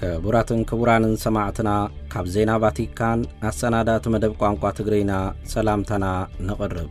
كبراتن كبرانن سماعتنا كاب زينا فاتيكان السنادات مدب قوانقوا تغرينا سلامتنا نقرب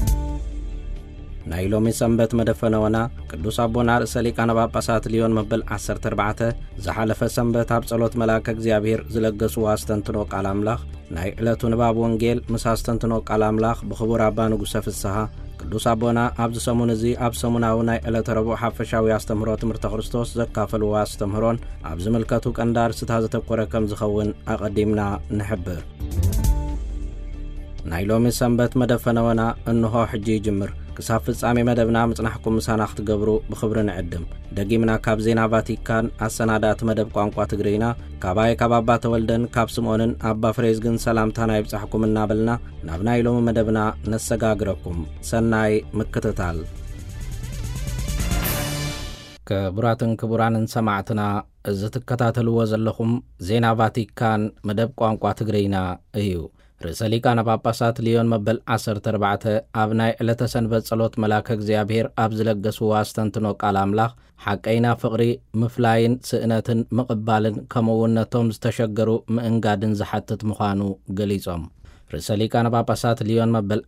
نايلومي سنبت مدفنونا قدوس أبونا رساليكان باباسات ليون مبل 14 زحالف سنبت هابصلوت ملاك اغزيابير زلقسوا واستنتنوك على أملاخ ناي إلتو نباب وانجيل مساستنتنوك على أملاخ بخبور أبانو قسف السها قدوس أبونا أبز سمون زي أبز سموناو ناي إلت ربو حفشاوي استمهروت مرتا خريستوس زكافلوا واستمهرون أبز ملكاتوك أندار ستهازة بقركم زخون أقدمنا نحبر نايلومي سنبت مدفنونا إنه حجي جمر كساف فصامي مدبنا مصنحكم مسانخ تغبرو بخبر نعدم دقيمنا كاب زينا فاتيكان السنادات مدب قوانقوا تغرينا كاباي كابابا تولدن كاب سمونن أبا فريزغن سلامتنا يبصحكم النابلنا نابنا يلوم مدبنا نسقاقركم سناي مكتتال كبراتن كبرانن سماعتنا ازتكتاتلو وزلخم زينا فاتيكان مدب قوانقوا تغرينا ايو رساليكان باباسات ليون مبل 14 أبناء لتسنبت صلوت ملاك اغزيابير أبزلقسوا واستنتنوك على أملاخ حقينا فقري مفلاين سئنة مقبالن كمونتهم استشقروا مئنقادن زحتت مخانو قليزهم رساليكان باباسات ليون مبل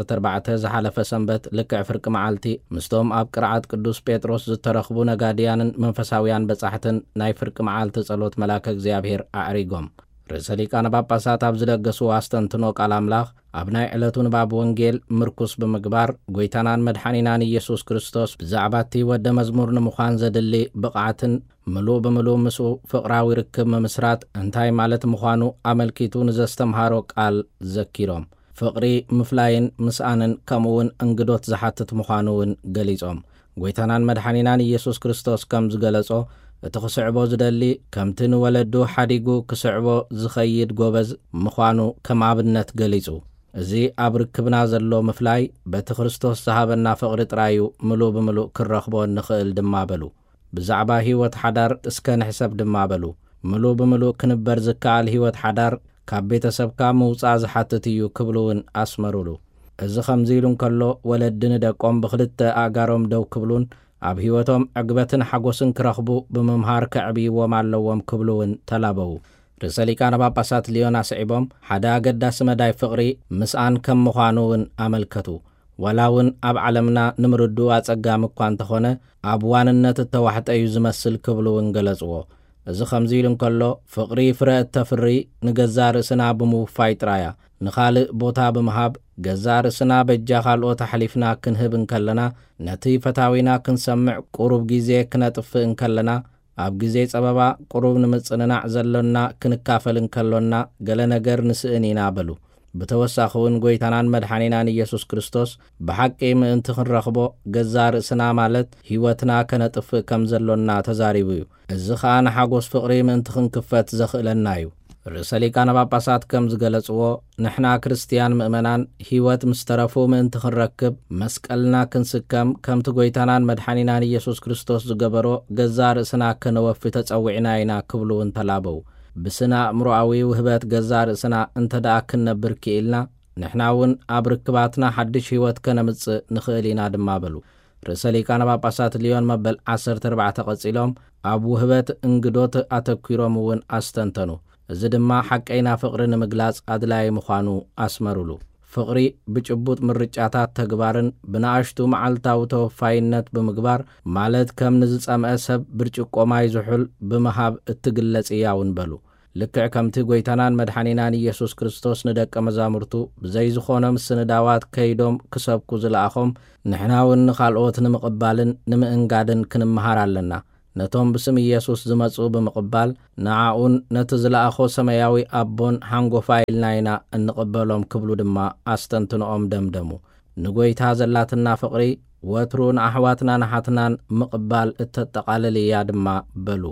14 زحالف سنبت لكع فرق معالتي مستوم أب قرعات قدوس بيتروس زترخبو نقاديان منفساويان بصحتن ناي فرق معالت صلوت ملاك اغزيابير أعريقهم رساليكان باباسات أبزلقسوا واستنتنوك على أملاخ أبناء إلتون باب وانجيل مركوس بمقبار قويتانان مدحانينان يسوس كريستوس بزعباتي ود مزمور نمخان زدلي بقعتن ملو بملو مسو فقراوي ركب ممسرات انتاي مالت مخانو عملكيتون زستمهاروك قال زكيروم فقري مفلاين مسانن كمون انقدوت زحاتت مخانوون قليزهم قويتانان مدحانينان يسوس كريستوس كم زقلصو اتخسعبو زدلي كمتن ولدو حديقو كسعبو زخيد قوبز مخوانو كمابنت قليزو ازي ابركبنا زلو مفلاي بيت خريستوس صحابنا فقرت رايو ملو بملو كرخبو النخيل دمابلو بزعبا هيوت حدار اسكن حساب دمابلو ملو بملو كنبر زكال هيوت حدار كابيت سبكا موصا زحاتتيو كبلون اسمرولو ازي خمزيلون كلو ولدن دقوم بخلت اقاروم دو كبلون أب هيوتهم عقبتن حقوسن كرخبو بممهار كعبي ومعلوهم كبلون تلابو رساليكان باباسات ليونا سعيبهم حدا قداس مداي فقري مسان كم مخانوون عملكتو ولاون أب علمنا نمردو أتقام كوان تخونه أبواننت التوحت أيو زمسل كبلون قلزوه إذا خمزيلن كلو فقري فرق التفري نقزار سنا بموفايت رايا نخالق بوتا بمهاب جزار سنا بجا خالقو تحليفنا كنهب انكلنا نتي فتاوينا كنسمع قروب جيزي كنطف انكلنا اب جيزي سببا قروب نمصننا عزلنا كنكافل انكلنا قال نجر نسئنينا بلو بتوساخون قويتانان مدحانينان يسوس كريستوس بحقي انت خنرخبو جزار سنا مالت هيوتنا كنطف كمزلنا تزاريبيو الزخان حقوس فقري انت خنكفت زخلنايو رساليكان باباسات كم زغلصو نحنا كريستيان مؤمنان هيوت مسترفو من تخركب مسقلنا كنسكم كم تغويتانان مدحانينان يسوس كريستوس زغبرو جزار سنا كنوف تصوعناينا كبلو انتلابو بسنا امروعوي وهبات جزار سنا انت دا كنبر كيلنا نحناون ابركباتنا حدش هيوت كنمص نخيلينا دمابلو رساليكان باباسات ليون مبل 14 قصيلهم ابو هبات انغدوت اتكيرومون استنتنو زدما حقينا فقرن مغلاص ادلاي مخانو اسمرولو فقري بچبوت مرጫታት ተግባርን ብናሽቱ ማዓልታው ተወፋይነት በመግባር ማለት ከም ንዝጻመሰብ ብርጭቆ ማይ ዝሑል በመሃብ እትግለጽ ያውን በሉ ልክዕ ከምቲ ጎይታናን መድኃኒናን ኢየሱስ ክርስቶስ ንደቀ መዛሙርቱ ብዘይ ዝኾነ ምስንዳዋት ከይዶም ክሰብኩ ዝለኣኹም ንሕናውን ንኻልኦት ንምቕባልን ንምእንጋድን ክንመሃር ኣለና نتوم بسم يسوس زمصو بمقبال نعاون نتزلاخو سماياوي ابون هانغو فايل ناينا انقبلهم كبلو دما استنتنوم دمدمو نغويتا زلاتنا فقري وترون احواتنا نحاتنا مقبال التقالل يا دما بلو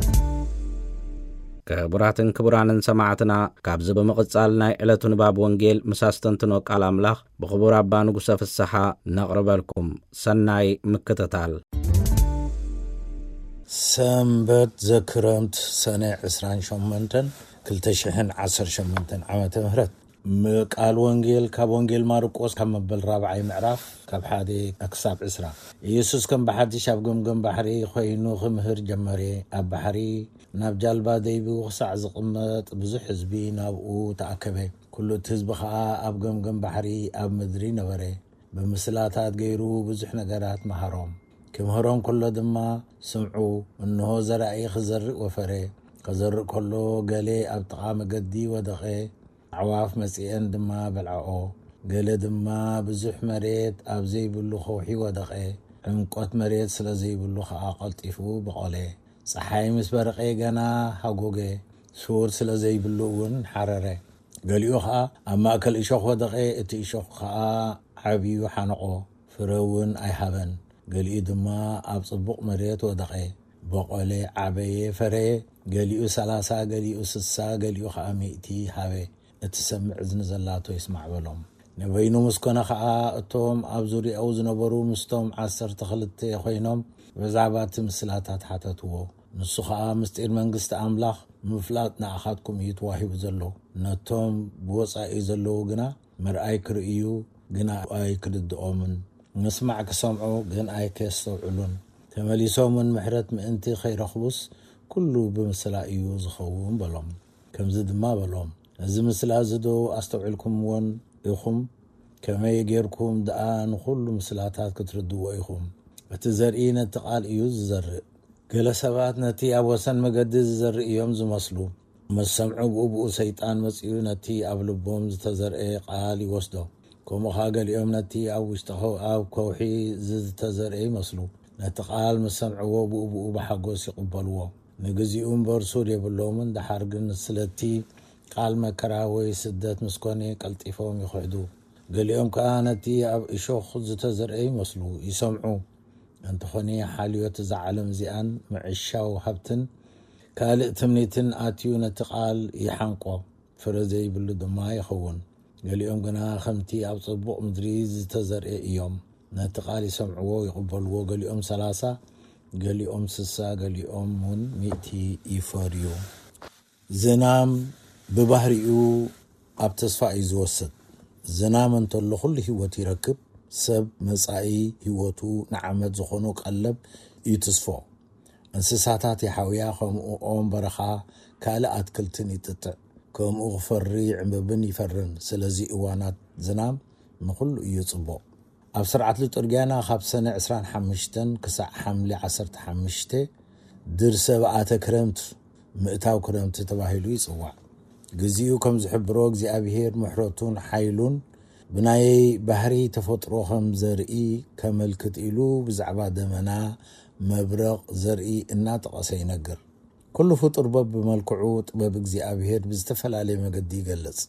كبراتن كبرانن سماعتنا كابز بمقصالنا الهتون باب وانجيل مساستنتنو قال املاح بخبر ابا نغوس فسحا نقربلكم سناي مكتتال سنبت ذكرمت سنة 28 كلتشحن 18 عامة مهرت قال وانجيل كاب وانجيل مارقوس كم مبل رابعي معرف كاب حادي أكساب إسرا يسوس كم بحدي شاب جم بحري خوينو خمهر جمري أب بحري ناب جالبا ديبي وخسع زقمت بزح حزبي نابقو تأكبه كله تزبخا أب جم بحري أب مدري نبري بمثلاتات غيرو بزح نجارات محرم كم هرم كله دما سمعوا إنه زرعي خزر وفري خزر كله قالي أب طعام قدي ودقي عواف مسيئن دما بلعقو قال دما بزح مريت أب زي بلو خوحي ودقي عمقوت مريت سلا زي بلو خاقل قلطيفو بقالي صحاي مسبرقي قنا حقوقي سور سلا زي بلوون حراري قال يوخا أما أكل إشوخ ودقي إتي إشوخ خاقا عبيو حانقو فرون أي حبن قال دما أب صبق مريت ودقي بقالي عبي فري قال يو سلاسا قال يو سسا قال يو خا مئتي حبي اتسمع زن زلاتو يسمع بلهم نبينو مسكونا خا اتوم ابزوري او زنبرو مستوم 12 خوينوم بزعبات مسلاتات حاتتو نسو خا مستير منغست املاخ مفلات ناخاتكم يتواهب زلو نتوم بوصاي زلو غنا مرأي كرئيو غنا اي كددؤمن نسمع كسمعو غن اي كيستوعلون تمليسو من محرت مئنتي خير خلص كله بمسلائيو زخوون بلهم كم زد ما بلهم هذا مثل هذا أستوعلكم ون إخم كما يجيركم دعان كل مثلاتات كتردوا إخم بتزرعين تقال إيوز زرق قال سباتنا تي أبوسن مقدس زرق يوم زمسلو ما سمعوا بأبو سيطان مسئلون تي أبلبهم زتزرق قال يوسدو كما خاقل يوم نتي أو اشتخو أو كوحي زتزرق مسلو نتقال ما سمعوا بأبو بحقوس يقبلوه نجزيهم برسول يبلومن دحرقن السلتي قال ما كراوي سدات مسكوني قلطيفهم يخعدو قال يوم كانتي اب اشوخ زتزرعي مسلو يسمعوا انت خوني حاليو تزعلم زيان معشاو حبتن كالئ تمنيتن اتيو نتقال يحنقو فرزي بلو دما يخون قال يوم قنا خمتي اب صبق مدري زتزرعي يوم نتقال يسمعوا يقبلوا قال يوم 3 قال يوم 6 قال يوم من 100 يفاريو زنام ببحريو اب تصفى يزوسد زنام انتلو كل هيوت يركب سب مصاي هيوتو نعمت زخونو قلب يتصفو انسساتات يحاويا خمو اوم برخا كالا اتكلتن يتطع كمو غفري عمبن يفرن سلازي اوانات زنام نخل يصبو اب سرعه لطرغانا خاب سنه 25 كسع حملي 15 درس 7 كرمت مئتاو كرمت تباهيلو يصوع غزيو كم زحبرو እግዚአብሔር محرتون حيلون بناي بحري تفطرو خم زرئي كملكت إلو بزعبا دمنا مبرق زرئي إنا تقصي نقر كل فطر باب ملكعو طباب እግዚአብሔር بزتفلالي مقدي قلص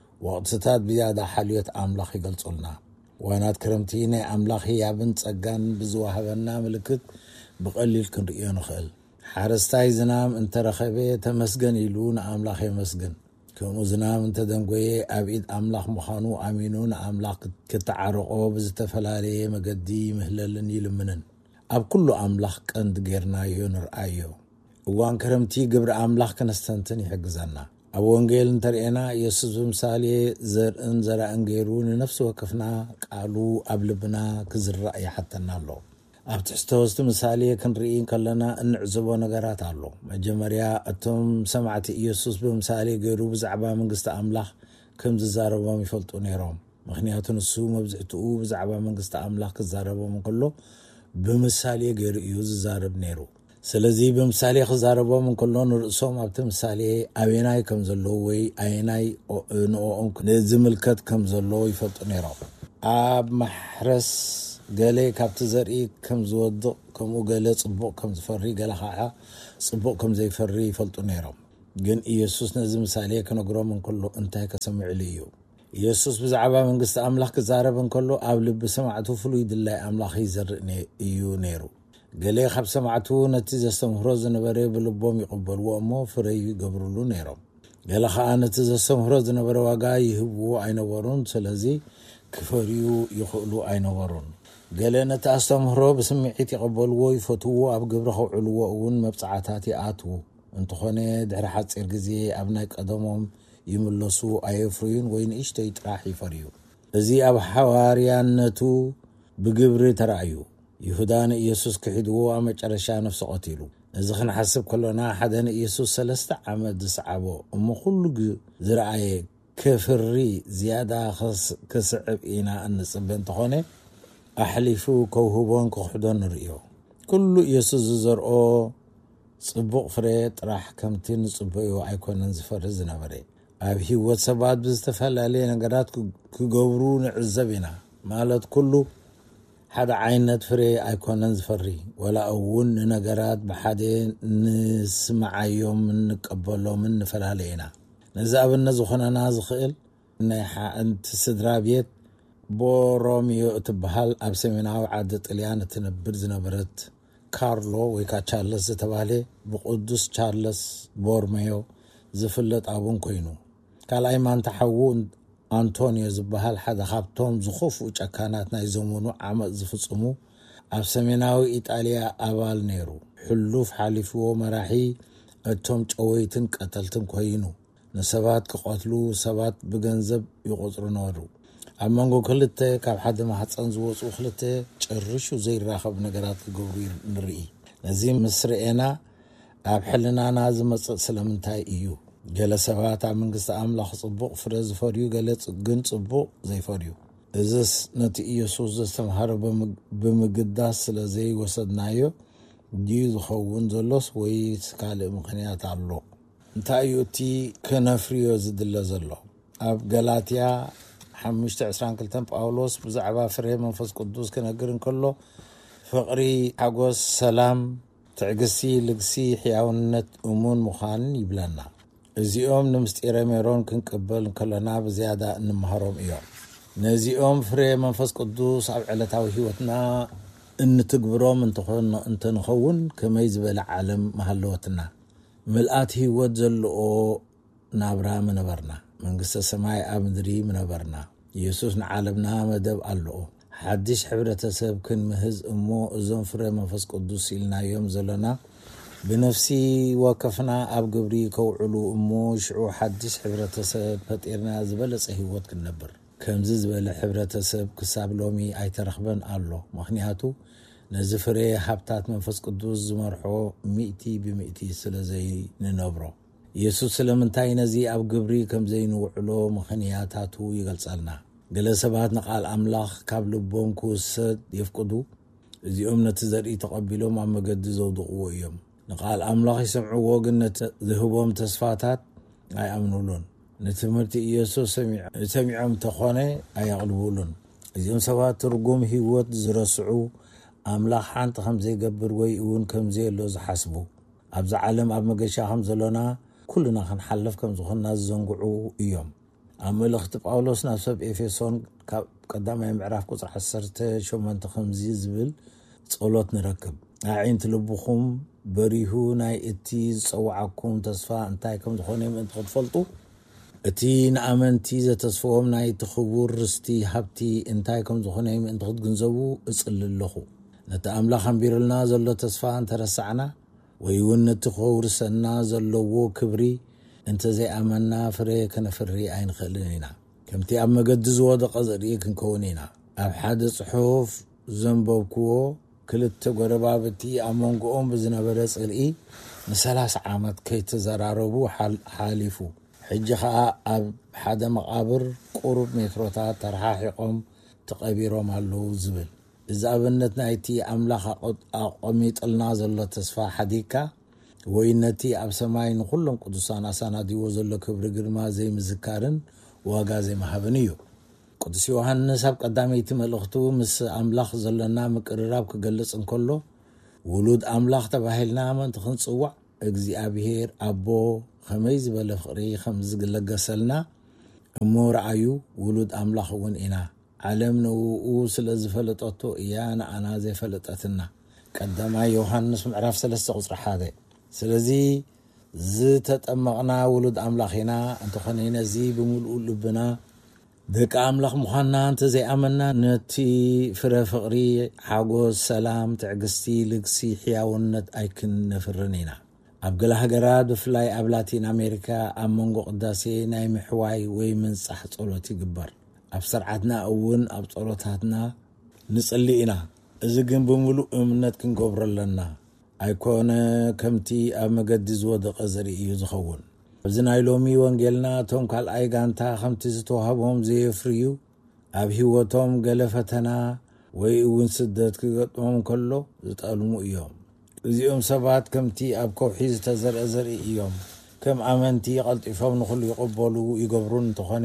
وقتتات بزيادة حالية أملاخي قلصولنا وانات كرمتيني أملاخي يابن تسقان بزواهبنا ملكت بقليل كنرئيو نخل حارستاي زنام انت رخبه تمسجن يلون أملاخي مسجن كم زنام انت دمقوي أبيد أملاخ مخانو أمينون أملاخ كتعرقو بزتفلالي مقدي مهللن يلمنن أب كله أملاخ كند غيرنا يونر آيو وان كرمتي قبر أملاخ كنستنتن يحقزنا أبو انجيل انترئنا يسوس بمثالي زرئن زرئن غيرون نفسه وكفنا قالوا أبلبنا كزر رأي حتى نالو أبتحستوست مثالي كنرئين كلنا انعزبو نقرات الله مجمريا أتم سمعت يسوس بمثالي غيرو بزعبا من قست أملاخ كم ززاربو يفلطو نيروم مخنياتو نسو مبزعتو بزعبا من قست أملاخ كزاربو من كله بمثالي غير يززارب نيرو سلازي بمثالي خزاربو من كله نرأسوم أبت مثالي أبيناي كم زلو وي أيناي نوعهم نزملكت كم زلو يفلطو نيروم أب محرس قالي كابت زرئي كم زودق كم وقالي صبوق كم زفري قال خاعة صبوق كم زي فري فلطو نيرم جن يسوس نزم ساليه كانوا قروا من كله انتهى كسمع ليو يسوس بزعبا من قصة أملاخ كزارب من كله قابل بسمعته فلويد الله أملاخ يزرقني إيو نيرو قالي خب سمعته نتيجة استمهروز نبري بلبوم يقبل وامو فري قبرلو نيرم قال خاعة نتيجة استمهروز نبري وقاي يهبو عين ورون سلازي كفريو يخلو عين ورون قالنا تأستمهرو بسمعيتي قبلوه يفتوه أب قبرخو علوه ون مبصعاتاتي آتو انتو خوني دحر حد سير قزي أبناك قدمهم ይምለሱ ኣይፍሩዩን ወይ ንእሽተይ ጥራሕ ይፈርዩ እዚ ኣብ ሓዋርያነቱ ብግብሪ ተራእዩ ይሁዳን ኢየሱስ ክሕድዎ ኣብ መጨረሻ ነፍሲ ቀቲሉ እዚ ክንሓስብ ከለና ሓደ ንኢየሱስ 3 ዓመት ዝሰዓቦ እሞ ኩሉ ዝረኣየ ከፍሪ ዝያዳ ክስዕብ ኢና እንጽበ እንተኾነ ኣሕሊፉ ከውህቦን ክሕዶን ንርእዮ ኩሉ ኢየሱስ ዝዘርኦ ጽቡቕ ፍሬ ጥራሕ ከምቲ ንጽበዮ ኣይኮነን ዝፈርዝ ዝነበረ ኣብ ህይወት ሰባት ብዝተፈላለየ ነገራት ክገብሩ ንዕዘብ ኢና ማለት ኩሉ ሓደ ዓይነት ፍሬ ኣይኮነን ዝፈሪ ወላ እውን ንነገራት ብሓደ ንስማዓዮም ንቀበሎም ንፈላለየ ኢና ነዚ ኣብነት ዝኾነና ዝኽእል ናይ ሓንቲ ስድራ ቤት ቦሮሚዮ እትበሃል ኣብ ሰሜናዊ ዓዲ ጣልያን እትነብር ዝነበረት ካርሎ ወይ ቻርለስ ዝተባህለ ብቅዱስ ቻርለስ ቦርሜዮ ዝፍለጥ ኣቡን ኮይኑ ካልኣይ ማንተሓዉ ኣንቶኒዮ ዝበሃል ሓደ ካብቶም ዝኸፍኡ ጨካናት ናይ ዘመኑ ዓመፅ ዝፍጽሙ ኣብ ሰሜናዊ ኢጣልያ ኣባል ነይሩ ሕሉፍ ሓሊፍዎ መራሒ እቶም ጨወይትን ቀተልትን ኮይኑ ንሰባት ክቆትሉ ሰባት ብገንዘብ ይቆጽሩ ነሩ ኣብ መንጎ ክልተ ካብ ሓደ ማሕፀን ዝወፁ ክልተ ጭርሹ ዘይራኸብ ነገራት ክገብሩ ንርኢ ነዚ ምስርኤና ኣብ ሕልናና ዝመጽእ ስለምንታይ እዩ ገለ ሰባት ኣብ መንግስቲ ኣምላኽ ጽቡቕ ፍረ ዝፈርዩ ገለ ግን ጽቡቕ ዘይፈርዩ እዝስ ነቲ ኢየሱስ ዘስተምሃረ ብምግዳስ ስለዘይወሰድናዮ ድዩ ዝኸውን ዘሎስ ወይ ካልእ ምክንያት ኣሎ እንታይ እዩ እቲ ከነፍርዮ ዝድለ ዘሎ ኣብ ገላትያ 5:22 ጳውሎስ ብዛዕባ ፍሬ መንፈስ ቅዱስ ክነግር እንከሎ ፍቕሪ ሓጎስ ሰላም ትዕግስቲ ልግሲ ሕያውነት እሙን ምዃን ይብለና እዚኦም ንምስጢረ ሜሮን ክንቅበል እንከለና ብዝያዳ እንመሃሮም እዮም ነዚኦም ፍሬ መንፈስ ቅዱስ ኣብ ዕለታዊ ህይወትና እንትግብሮም እንትንኸውን ከመይ ዝበለ ዓለም መሃለወትና ምልኣት ህይወት ዘለዎ ናብራ ምነበርና መንግስተ ሰማይ ኣብ ምድሪ ምነበርና ኢየሱስ ንዓለምና መደብ ኣለዎ ሓድሽ ሕብረተሰብ ክንምህዝ እሞ እዞም ፍሬ መንፈስ ቅዱስ ኢልናዮም ዘለና ብነፍሲ ወከፍና ኣብ ግብሪ ከውዕሉ እሞ ሽዑ ሓድሽ ሕብረተሰብ ፈጢርና ዝበለጸ ህይወት ክንነብር ከምዚ ዝበለ ሕብረተሰብ ክሳብ ሎሚ ኣይተረኽበን ኣሎ ምክንያቱ ነዚ ፍሬ ሃብታት መንፈስ ቅዱስ ዝመርሖ 100% ስለዘይንነብሮ ኢየሱስ ስለምንታይ ነዚ ኣብ ግብሪ ከምዘይንውዕሎ ምክንያታቱ ይገልጸልና ገለ ሰባት ንቃል ኣምላኽ ካብ ልቦም ክውሰድ ይፍቅዱ እዚኦም ነቲ ዘርኢ ተቐቢሎም ኣብ መገዲ ዘውድቕዎ እዮም ንቃል ኣምላኽ ይሰምዕዎ ግን ነቲ ዝህቦም ተስፋታት ኣይኣምኑሉን ንትምህርቲ ኢየሱስ ሰሚዖም ተኾነ ኣያቕልቡሉን እዚኦም ሰባት ትርጉም ህይወት ዝረስዑ ኣምላኽ ሓንቲ ከምዘይገብር ወይ እውን ከምዘየሎ ዝሓስቡ ኣብዚ ዓለም ኣብ መገሻ ከም ዘለና ኩልና ክንሓልፍ ከም ዝኾንና ዝዘንግዑ እዮም ኣብ መልእኽቲ ጳውሎስ ናብ ሰብ ኤፌሶን ካብ ቀዳማይ ምዕራፍ ቁጥሪ 18 ከምዚ ዝብል ጸሎት ንረክብ ኣዒንቲ ልብኹም በሪሁ ናይ እቲ ዝፀዋዓኩም ተስፋ እንታይ ከም ዝኾነ ምእንቲ ክትፈልጡ እቲ ንኣመንቲ ዘተስፈዎም ናይ ትኽቡር ርስቲ ሃብቲ እንታይ ከም ዝኾነ ምእንቲ ክትግንዘቡ እጽልለኹ ነቲ ኣምላኽ ኣንቢሩልና ዘሎ ተስፋ እንተረሳዕና ወይ እውን ነቲ ክውርሰና ዘለዎ ክብሪ እንተዘይኣመና ፍሬ ከነፍሪ ኣይንኽእልን ኢና ከምቲ ኣብ መገዲ ዝወደቐ ዘርኢ ክንከውን ኢና ኣብ ሓደ ጽሑፍ ዘንበብክዎ ክልተ ጎረባብቲ ኣብ መንጎኦም ብዝነበረ ጽልኢ ን30 ዓመት ከይተዘራረቡ ሓሊፉ ሕጂ ከዓ ኣብ ሓደ መቃብር ቁሩብ ሜትሮታት ተረሓሒቆም ተቐቢሮም ኣለዉ ዝብል እዚ ኣብነት ናይቲ ኣምላኽ ኣቐሚጥልና ዘሎ ተስፋ ሓዲካ ወይ ነቲ ኣብ ሰማይ ንኩሎም ቅዱሳን ኣሳናዲዎ ዘሎ ክብሪ ግርማ ዘይምዝካርን ዋጋ ዘይመሃብን እዩ ቅዱስ ዮሃንስ ኣብ ቀዳመይቲ መልእኽቱ ምስ ኣምላኽ ዘለና ምቅርራብ ክገልጽ እንከሎ ውሉድ ኣምላኽ ተባሂልና ምእንቲ ክንጽዋዕ እግዚኣብሔር ኣቦ ከመይ ዝበለ ፍቕሪ ከም ዝለገሰልና እሞ ረኣዩ ውሉድ ኣምላኽ እውን ኢና ዓለም ንውኡ ስለ ዝፈለጠቶ እያ ንኣና ዘይፈለጠትና ቀዳማይ ዮሃንስ ምዕራፍ 3 ቁጽሪ 1 ስለዚ ዝተጠመቕና ውሉድ ኣምላኽ ኢና እንተኾነ ነዚ ብምልኡ ልብና ደቂ ኣምላኽ ምዃንና እንተዘይኣመና ነቲ ፍረ ፍቕሪ ሓጎስ ሰላም ትዕግስቲ ልግሲ ሕያውነት ኣይክነፍርን ኢና ኣብ ገለ ሃገራት ብፍላይ ኣብ ላቲን ኣሜሪካ ኣብ መንጎ ቅዳሴ ናይ ምሕዋይ ወይ ምንጻሕ ጸሎት ይግበር። ኣብ ስርዓትና እውን ኣብ ጸሎታትና ንጽሊ ኢና። እዚ ግን ብምሉእ እምነት ክንገብሮ ኣለና። ኣይኮነ ከምቲ ኣብ መገዲ ዝወደቐ ዘርኢ እዩ ዝኸውን። ኣብዚ ናይ ሎሚ ወንጌልና እቶም ካልኣይ ጋንታ ከምቲ ዝተዋህቦም ዘየፍርዩ ኣብ ህይወቶም ገለ ፈተና ወይ እውን ስደት ክገጥሞም ከሎ ዝጠልሙ እዮም። እዚኦም ሰባት ከምቲ ኣብ ከውሒ ዝተዘርአ ዘርኢ እዮም። ከም ኣመንቲ ቀልጢፎም ንኹሉ ይቕበሉ ይገብሩን እንተኾነ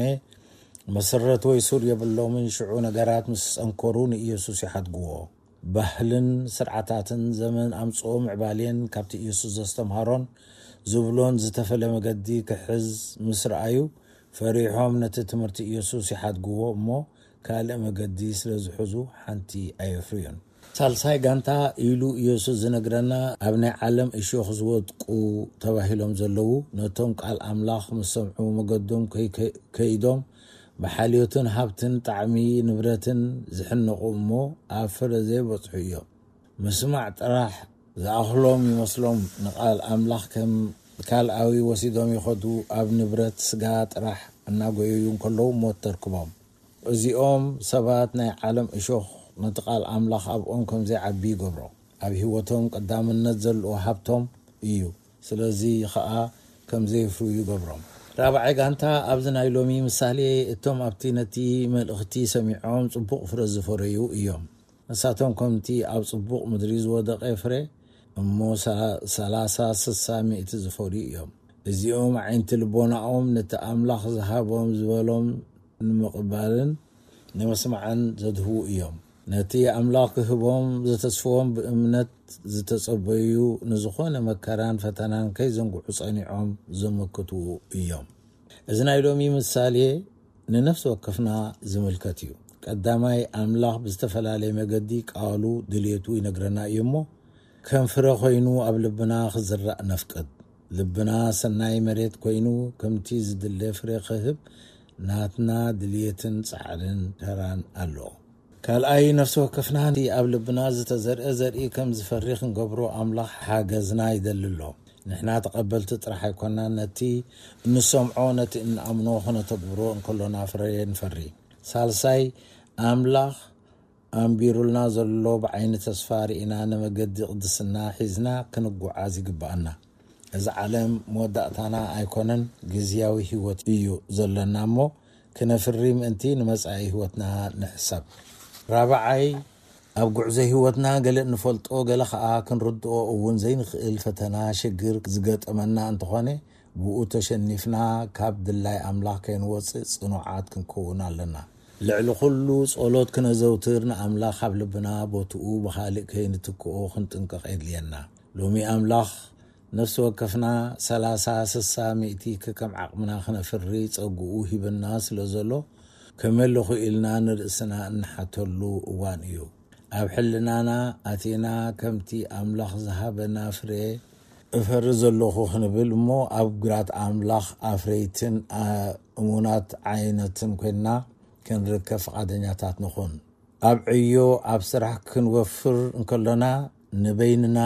መሰረት ወይ ሱር የብሎምን ሽዑ ነገራት ምስ ፀንከሩ ንኢየሱስ ይሓድግዎ። ባህልን ስርዓታትን ዘመን ኣምጽኦ ምዕባልየን ካብቲ ኢየሱስ ዘስተምሃሮን ዝብሎን ዝተፈለ መገዲ ክሕዝ ምስ ረኣዩ ፈሪሖም ነቲ ትምህርቲ ኢየሱስ ይሓድግዎ እሞ ካልእ መገዲ ስለ ዝሕዙ ሓንቲ ኣየፍርዩን። ሳልሳይ ጋንታ ኢሉ ኢየሱስ ዝነግረና ኣብ ናይ ዓለም እሾኽ ዝወድቁ ተባሂሎም ዘለዉ ነቶም ቃል ኣምላኽ ምስ ሰምዑ መገዶም ከይዶም ብሓልዮትን ሃብትን ጣዕሚ ንብረትን ዝሕንቑ እሞ ኣብ ፍረ ዘይበጽሑ እዮም። ምስማዕ ጥራሕ ዝኣኽሎም ይመስሎም ንቃል ኣምላኽ ከም ካልኣዊ ወሲዶም ይኸዱ ኣብ ንብረት ስጋ ጥራሕ እናጎየዩ ከለዉ ሞት ተርክቦም። እዚኦም ሰባት ናይ ዓለም እሾኽ ነቲ ቃል ኣምላኽ ኣብኦም ከም ዘይዓቢ ይገብሮ። ኣብ ህይወቶም ቀዳምነት ዘለዎ ሃብቶም እዩ። ስለዚ ከዓ ከም ዘይፍርዩ ይገብሮም። ራብዓይ ጋንታ ኣብዚ ናይ ሎሚ ምሳሌ እቶም ኣብቲ ነቲ መልእኽቲ ሰሚዖም ጽቡቕ ፍረ ዝፈረዩ እዮም። ንሳቶም ከምቲ ኣብ ጽቡቕ ምድሪ ዝወደቐ ፍረ እሞ 30 60 ሚእቲ ዝፈርዩ እዮም። እዚኦም ዓይንቲ ልቦናኦም ነቲ ኣምላኽ ዝሃቦም ዝበሎም ንምቕባልን ንመስማዕን ዘድህቡ እዮም። ነቲ ኣምላኽ ክህቦም ዘተስፍዎም ብእምነት ዝተጸበዩ ንዝኾነ መከራን ፈተናን ከይዘንጉዑ ጸኒዖም ዘመክቱ እዮም። እዚ ናይ ሎሚ ምሳሌ ንነፍሲ ወከፍና ዝምልከት እዩ። ቀዳማይ ኣምላኽ ብዝተፈላለየ መገዲ ቃሉ ድልየቱ ይነግረና እዩ እሞ ከም ፍረ ኮይኑ ኣብ ልብና ክዝራእ ነፍቅድ። ልብና ሰናይ መሬት ኮይኑ ከምቲ ዝድለ ፍረ ክህብ ናትና ድልየትን ጻዕርን ተራን ኣሎ። ካልኣይ ነፍሲ ወከፍና ኣብ ልብና ዝተዘርአ ዘርኢ ከም ዝፈሪ ክንገብሮ ኣምላኽ ሓገዝና ይደልሎ። ንሕና ተቐበልቲ ጥራሕ ኣይኮና ነቲ እንሰምዖ ነቲ እንኣምኖ ክነተግብሮ እንከሎና ፍረ ንፈሪ። ሳልሳይ ኣምላኽ ኣንቢሩልና ዘሎ ብዓይኒ ተስፋ ርኢና ንመገዲ ቅድስና ሒዝና ክንጓዓዝ ይግባአና። እዚ ዓለም መወዳእታና ኣይኮነን፣ ግዝያዊ ህይወት እዩ ዘለና እሞ ክነፍሪ ምእንቲ ንመጻኢ ህይወትና ንሕሰብ። ራብዓይ ኣብ ጉዕዞ ህይወትና ገለ ንፈልጦ ገለ ከዓ ክንርድኦ እውን ዘይንኽእል ፈተና ሽግር ዝገጠመና እንተኾነ ብኡ ተሸኒፍና ካብ ድላይ ኣምላኽ ከይንወፅእ ጽኑዓት ክንከውን ኣለና። ልዕሊ ኩሉ ጸሎት ክነዘውትር ንኣምላኽ ኣብ ልብና ቦትኡ ብኻልእ ከይንትክኦ ክንጥንቀቕ የድልየና። ሎሚ ኣምላኽ ነፍሲ ወከፍና 30 60 ሚእቲ ከከም ዓቕምና ክነፍሪ ጸጉኡ ሂብና ስለ ዘሎ ከመለኹ ኢልና ንርእስና እንሓተሉ እዋን እዩ። ኣብ ሕልናና ኣቴና ከምቲ ኣምላኽ ዝሃበና ፍረ እፈሪ ዘለኹ ክንብል እሞ ኣብ ግራት ኣምላኽ ኣፍረይትን እሙናት ዓይነትን ኮይና ክንርከብ ፈቃደኛታት ንኹን። ኣብ ዕዮ ኣብ ስራሕ ክንወፍር እንከሎና ንበይንና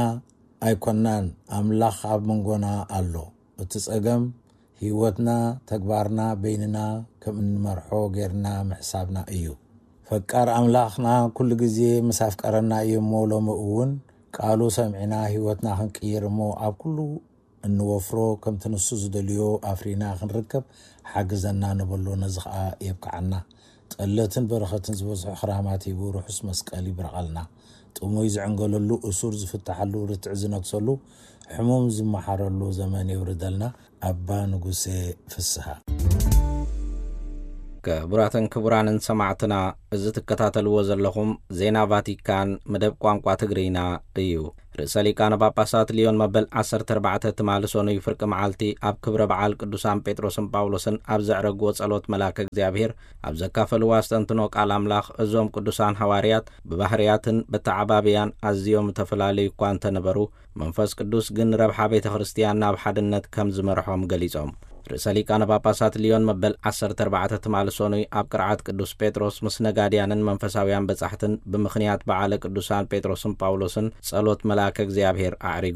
ኣይኮናን፣ ኣምላኽ ኣብ መንጎና ኣሎ። እቲ ጸገም ህይወትና ተግባርና በይንና ከም እንመርሖ ጌርና ምሕሳብና እዩ። ፈቃር ኣምላኽና ኩሉ ግዜ ምስ ኣፍቀረና እዩ እሞ ሎሚ እውን ቃሉ ሰምዒና ህይወትና ክንቅይር እሞ ኣብ ኩሉ እንወፍሮ ከምቲ ንሱ ዝደልዮ ኣፍሪና ክንርከብ ሓግዘና ንበሎ። ነዚ ከዓ የብቃዓና። ጠለትን በረኸትን ዝበዝሑ ክራማት ሂቡ ርሑስ መስቀል ይብረቐልና። ጥሙይ ዝዕንገለሉ እሱር ዝፍታሐሉ ርትዕ ዝነግሰሉ ሕሙም ዝመሓረሉ ዘመን ይውርደልና። ኣባ ንጉሴ ፍስሓ። ክቡራትን ክቡራንን ሰማዕትና እዚ ትከታተልዎ ዘለኹም ዜና ቫቲካን መደብ ቋንቋ ትግርኛ እዩ። ርእሰ ሊቃነ ጳጳሳት ሊዮን መበል 14 ትማልሶኑ ፍርቂ መዓልቲ ኣብ ክብረ በዓል ቅዱሳን ጴጥሮስን ጳውሎስን ኣብ ዘዕረግዎ ጸሎት መላከ እግዚአብሔር ኣብ ዘካፈልዎ ኣስተንትኖ ቃል ኣምላኽ እዞም ቅዱሳን ሐዋርያት ብባህርያትን በተዓባብያን ኣዝዮም ተፈላለዩ እኳ እንተነበሩ መንፈስ ቅዱስ ግን ረብሓ ቤተ ክርስቲያን ናብ ሓድነት ከም ዝመርሖም ገሊጾም። ርእሰ ሊቃነ ጳጳሳት ሊዮን መበል 14 ትማልሶኑ ኣብ ቅርዓት ቅዱስ ጴጥሮስ ምስ ነጋድያንን መንፈሳውያን በጻሕትን ብምኽንያት በዓለ ቅዱሳን ጴጥሮስን ጳውሎስን ጸሎት መላከ እግዚአብሔር ኣዕሪጎም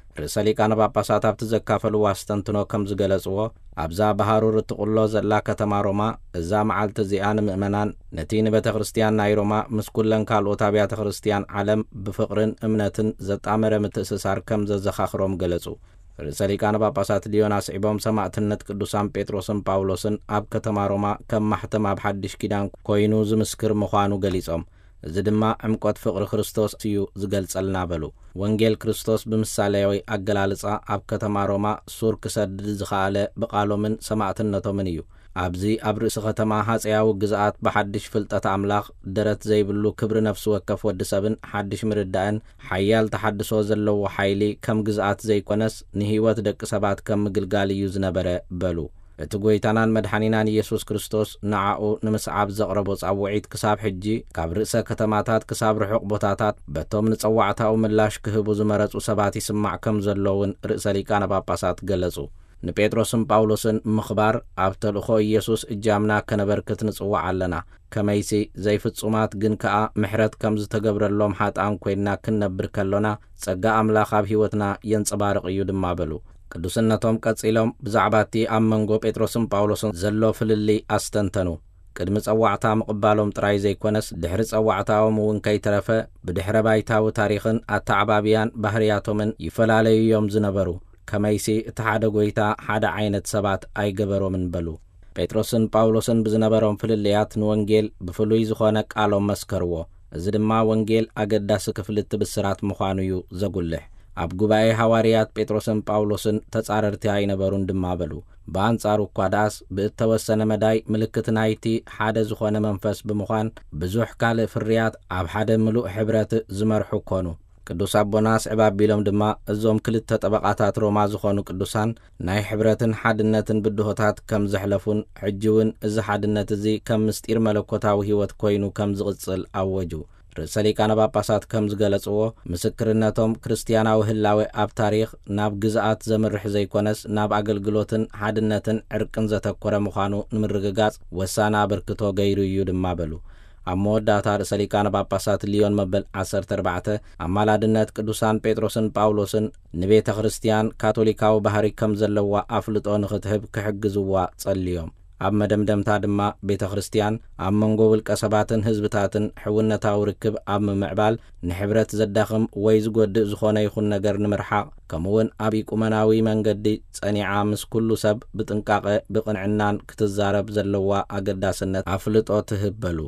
ርእሰ ሊቃነ ጳጳሳት ኣብቲ ዘካፈልዎ ኣስተንትኖ ከም ዝገለጽዎ ኣብዛ ባሃሩር እትቕሎ ዘላ ከተማ ሮማ እዛ መዓልቲ እዚኣ ንምእመናን ነቲ ንቤተ ክርስቲያን ናይ ሮማ ምስ ኩለን ካልኦት ኣብያተ ክርስቲያን ዓለም ብፍቕርን እምነትን ዘጣመረ ምትእስሳር ከም ዘዘኻኽሮም ገለጹ። ርእሰ ሊቃነ ጳጳሳት ሊዮን ኣስዒቦም ሰማዕትነት ቅዱሳን ጴጥሮስን ጳውሎስን ኣብ ከተማ ሮማ ከም ማሕተም ኣብ ሓድሽ ኪዳን ኮይኑ ዝምስክር ምዃኑ ገሊጾም እዚ ድማ ዕምቆት ፍቕሪ ክርስቶስ እዩ ዝገልጸልና በሉ። ወንጌል ክርስቶስ ብምሳሌያዊ ኣገላልጻ ኣብ ከተማ ሮማ ሱር ክሰድድ ዝኸኣለ ብቓሎምን ሰማዕትነቶምን እዩ። ኣብዚ ኣብ ርእሲ ከተማ ሃፀያዊ ግዝኣት ብሓድሽ ፍልጠት ኣምላኽ ደረት ዘይብሉ ክብሪ ነፍሲ ወከፍ ወዲ ሰብን ሓድሽ ምርዳእን ሓያል ተሓድሶ ዘለዎ ሓይሊ ከም ግዝኣት ዘይኮነስ ንህይወት ደቂ ሰባት ከም ምግልጋል እዩ ዝነበረ በሉ። እቲ ጐይታናን መድሓኒናን ኢየሱስ ክርስቶስ ንዓኡ ንምስዓብ ዘቕረቦ ጻውዒት ክሳብ ሕጂ ካብ ርእሰ ከተማታት ክሳብ ርሑቕ ቦታታት በቶም ንጸዋዕታኡ ምላሽ ክህቡ ዝመረጹ ሰባት ይስማዕ ከም ዘለውን ርእሰ ሊቃነ ጳጳሳት ገለጹ። ንጴጥሮስን ጳውሎስን ምኽባር ኣብ ተልእኾ ኢየሱስ እጃምና ከነበርክት ንጽዋዕ ኣለና። ከመይሲ ዘይፍጹማት ግን ከኣ ምሕረት ከም ዝተገብረሎም ሓጣን ኮይንና ክንነብር ከሎና ጸጋ ኣምላኽ ኣብ ሕይወትና የንጽባርቕ እዩ ድማ በሉ። ቅዱስነቶም ቀጺሎም ብዛዕባ እቲ ኣብ መንጎ ጴጥሮስን ጳውሎስን ዘሎ ፍልሊ ኣስተንተኑ። ቅድሚ ጸዋዕታ ምቕባሎም ጥራይ ዘይኮነስ ድሕሪ ጸዋዕታኦም እውን ከይተረፈ ብድሕረ ባይታዊ ታሪኽን ኣተዓባብያን ባህርያቶምን ይፈላለዩ እዮም ዝነበሩ። ከመይሲ እቲ ሓደ ጐይታ ሓደ ዓይነት ሰባት ኣይገበሮምን በሉ። ጴጥሮስን ጳውሎስን ብዝነበሮም ፍልልያት ንወንጌል ብፍሉይ ዝኾነ ቃሎም መስከርዎ። እዚ ድማ ወንጌል ኣገዳሲ ክፍልቲ ብስራት ምዃኑ እዩ ዘጉልሕ። ኣብ ጉባኤ ሐዋርያት ጴጥሮስን ጳውሎስን ተጻረርቲ ኣይነበሩን ድማ በሉ። በአንጻሩ እኳ ዳስ ብእተወሰነ መዳይ ምልክት ናይቲ ሓደ ዝኾነ መንፈስ ብምዃን ብዙሕ ካልእ ፍርያት ኣብ ሓደ ምሉእ ሕብረት ዝመርሑ ኮኑ። ቅዱስ ኣቦና ስዕባ ኣቢሎም ድማ እዞም ክልተ ጠበቓታት ሮማ ዝኾኑ ቅዱሳን ናይ ሕብረትን ሓድነትን ብድሆታት ከም ዘሕለፉን ሕጂውን እዚ ሓድነት እዚ ከም ምስጢር መለኮታዊ ህይወት ኮይኑ ከም ዝቕጽል ኣወጁ። ርእሰ ሊቃነ ጳጳሳት ከም ዝገለጽዎ ምስክርነቶም ክርስቲያናዊ ህላዌ ኣብ ታሪኽ ናብ ግዝኣት ዘምርሕ ዘይኮነስ ናብ ኣገልግሎትን ሓድነትን ዕርቅን ዘተኰረ ምዃኑ ንምርግጋጽ ወሳና አበርክቶ ገይሩ እዩ ድማ በሉ። ኣብ መወዳእታ ርእሰ ሊቃነ ጳጳሳት ሊዮን መበል 14 ኣማላድነት ቅዱሳን ጴጥሮስን ጳውሎስን ንቤተ ክርስቲያን ካቶሊካዊ ባህሪ ከም ዘለዋ ኣፍልጦ ንኽትህብ ክሕግዝዋ ጸልዮም። ኣብ መደምደምታ ድማ ቤተ ክርስቲያን ኣብ መንጎ ውልቀ ሰባትን ህዝብታትን ሕውነታዊ ርክብ ኣብ ምምዕባል ንሕብረት ዘዳኽም ወይ ዝጐድእ ዝኾነ ይኹን ነገር ንምርሓቕ ከምኡውን ኣብ ኢቁመናዊ መንገዲ ጸኒዓ ምስ ኩሉ ሰብ ብጥንቃቐ ብቕንዕናን ክትዛረብ ዘለዋ ኣገዳስነት ኣፍልጦ ትህብ በሉ።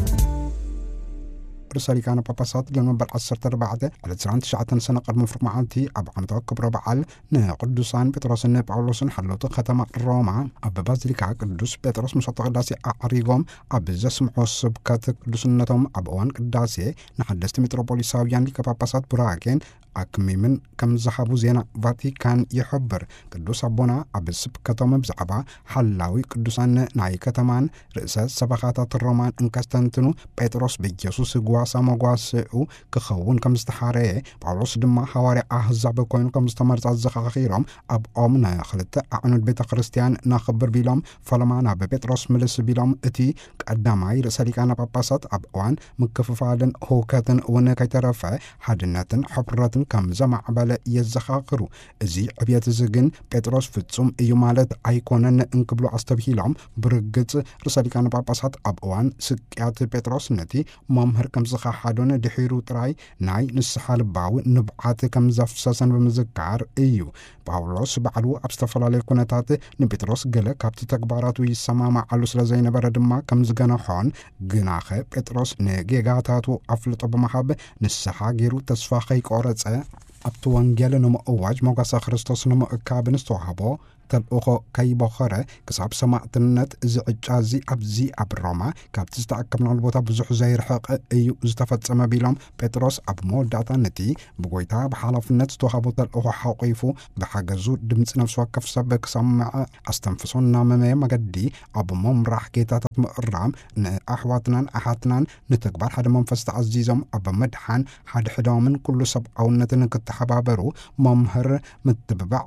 ርእሰ ሊቃነ ጳጳሳት ሊዮን መበል 14 على 99 سنة قدم فرق معالتي أب عمتوك كبر بعال نقدسان بطرسن باولوسن حلوت ختم روما أب بازليكا قدوس بطرس مسطق قداسي أعريقهم أب زسم عصب كاتك قدسنتهم أب أوان قداسي نحدست متروبوليساويان لك ጳጳሳት براكين أكميمن كم زحابو زينا فاتيكان يحبر قدوس أبونا أب سبكتهم بزعبا حلاوي قدسان ناي كتمان رئيسة سبخاتات الرومان انكستانتنو بطرس بيجيسوس قواسا مقواسئو كخون كم استحاريه باولوس دما حواري أحزاب كوين كم استمرت الزخاخيرهم أب أمنا خلت أعنود بيت خريستيان ناخبر بيلهم فلمانا ببطرس ملس بيلهم اتي قداماي رئيسة لكان باباسات أب أوان مكففادن هوكاتن ونكيترفع حدناتن حبراتن كم زمع بالا يزخاخرو ازي عبيات زغن بطرس فتسوم ايو مالت ايكونن انكبلو عستبهيلهم برقت رئيسة لكان باباسات أب أوان سكيات بطرس نتي ممهر كم زخا حادون دحيرو تراي ناي نسحال باو نبعات كم زفسسن بمزكار ايو باولوس بعلو ابستفلالي كونتات نبطرس قل كابتي تكباراتو يسما مع علوس لزين بردما كم زغنا حون غناخه بطرس نجيغاتاتو افلطو بمحب نسحا غيرو تسفاخي قورص ابتو وانجيل نمو اواج موغاسا خريستوس نمو اكابنستو هابو تلقو كي بخره كساب سماعتنت زعجازي أبزي أب روما كابت استعكبنا البوتا بزح زير حق أيو زتفتسما بيلهم بطرس أب مول داتا نتي بقويتا بحالفنت توهابو تلقو حوقيفو بحاجزو دمت نفس وكف سبك سمع استنفسون ناممي مقدي أب موم راح كيتا تتمقرام أحواتنان أحاتنان نتكبر حدا منفست عزيزم أب مدحان حد حدامن كل سب أو نتنك ዝተሓባበሩ መምህር ምትብባዕ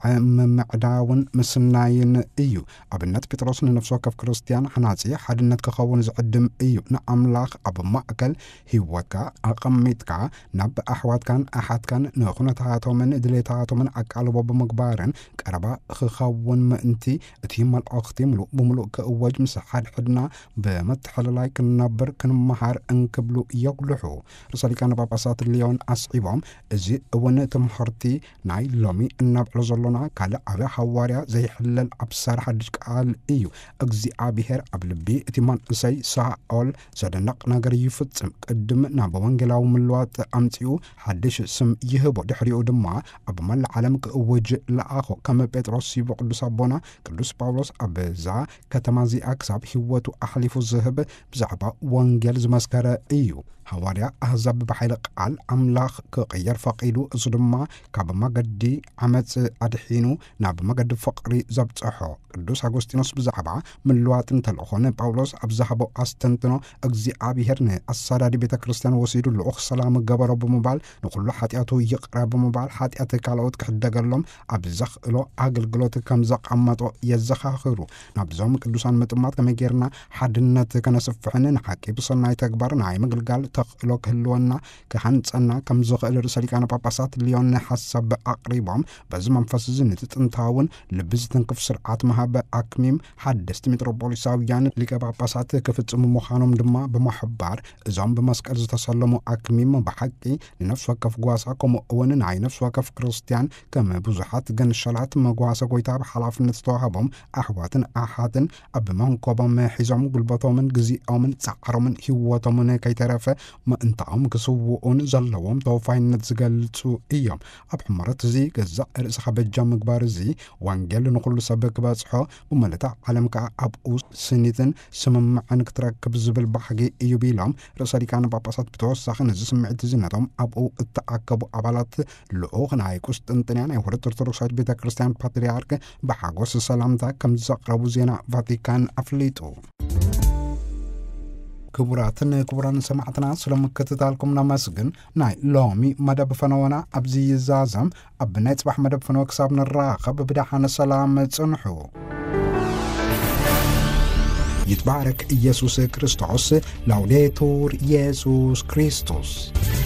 ምምዕዳውን ምስናይን እዩ ኣብነት ጴጥሮስ ንነፍሱ ወከፍ ክርስቲያን ሓናጺ ሓድነት ክኸውን ዝዕድም እዩ ንኣምላኽ ኣብ ማእከል ህይወትካ ኣቐሚጥካ ናብ ኣሕዋትካን ኣሓትካን ንኹነታቶምን ድሌታቶምን ኣቃልቦ ብምግባርን ቀረባ ክኸውን ምእንቲ እቲ መልእኽቲ ምሉእ ብምሉእ ክእወጅ ምስ ሓድሕድና ብመተሓለላይ ክንነብር ክንመሃር እንክብሉ የጉልሑ ርእሰ ሊቃነ ጳጳሳት ሊዮን ኣስዒቦም እዚ እውን ትምህርቲ ናይ ሎሚ እናብዕሎ ዘሎና ካልእ ዓብዪ ሓዋርያ ዘይሕለል ኣብሳር ሓድሽ ቃል እዩ እግዚኣብሔር ኣብ ልቢ እቲ መንእሰይ ሳኦል ዘደንቕ ነገር ይፍጽም ቅድም ናብ ወንጌላዊ ምልዋጥ ኣምፂኡ ሓድሽ ስም ይህቦ ድሕሪኡ ድማ ኣብ መላእ ዓለም ክእውጅ ለኣኾ ከም ጴጥሮስ ሲቦ ቅዱስ ኣቦና ቅዱስ ጳውሎስ ኣብዛ ከተማ እዚኣ ክሳብ ህይወቱ ኣሕሊፉ ዝህብ ብዛዕባ ወንጌል ዝመስከረ እዩ ሓዋርያ ኣህዛብ ብሓይሊ ቃል ኣምላኽ ክቕየር ፈቒዱ እዚ ድማ ካብ መገዲ ዓመፅ ኣድሒኑ ናብ መገዲ ፍቕሪ ዘብፅሖ ቅዱስ ኣጎስጢኖስ ብዛዕባ ምልዋጥን ተልእኾነ ጳውሎስ ኣብ ዝሃቦ ኣስተንትኖ እግዚኣብሔር ንኣሳዳዲ ቤተ ክርስቲያን ወሲዱ ልኡኽ ሰላም ገበሮ ብምባል ንኩሉ ሓጢኣቱ ይቕረ ብምባል ሓጢኣት ካልኦት ክሕደገሎም ኣብ ዘኽእሎ ኣገልግሎት ከም ዘቐመጦ የዘኻኽሩ ናብዞም ቅዱሳን ምጥማት ከመይ ጌርና ሓድነት ከነስፍሕን ንሓቂ ብሰናይ ተግባር ናይ ምግልጋል ተኽእሎ ክህልወና ክሃንፀና ከም ዝኽእል ርእሰ ሊቃነ ጳጳሳት ሊዮን ሓሳብ ኣቕሪቦም በዚ መንፈስ እዚ ነቲ ጥንታውን ልቢ ዝትንክፍ ስርዓት መሃበ ኣክሚም ሓደስቲ ሜትሮፖሊሳውያን ሊቀ ጳጳሳት ክፍጽሙ ምዃኖም ድማ ብምሕባር እዞም ብመስቀል ዝተሰለሙ ኣክሚም ብሓቂ ንነፍሲ ወከፍ ጓሳ ከምኡ እውን ናይ ነፍሲ ወከፍ ክርስቲያን ከም ብዙሓት ገንሸላት መጓሰ ጎይታ ብሓላፍነት ዝተዋህቦም ኣሕዋትን ኣሓትን ኣብ መንኮቦም ሒዞም ጉልበቶምን ግዜኦምን ፃዕሮምን ህይወቶምን ከይተረፈ ምእንታኦም ክስውኡን ዘለዎም ተወፋይነት ዝገልጹ እዮም ኣብ ሕመረት እዚ ገዛእ ርእስኻ በጃ ምግባር እዚ ወንጌል ንኩሉ ሰብ ክበጽሖ ብመለታ ዓለም ከዓ ኣብኡ ስኒትን ስምምዕን ክትረክብ ዝብል ባህጊ እዩ ቢሎም ርእሰ ሊቃነ ጳጳሳት ብተወሳኺ ነዚ ስምዒት እዚ ነቶም ኣብኡ እተኣከቡ ኣባላት ልኡኽ ናይ ቁስጥንጥንያ ናይ ውህደት ኦርቶዶክሳዊት ቤተ ክርስቲያን ፓትርያርክ ብሓጎስ ሰላምታ ከም ዘቕረቡ ዜና ቫቲካን ኣፍሊጡ ክቡራትን ክቡራን ሰማዕትና ስለምክትታልኩም ናመስግን ናይ ሎሚ መደብ ፈነወና ኣብዚ ይዛዘም ኣብ ናይ ጽባሕ መደብ ፈነወ ክሳብ ንራኸብ ብድሓነ ሰላም ጽንሑ ይትባረክ ኢየሱስ ክርስቶስ ላውዴቱር ኢየሱስ ክርስቶስ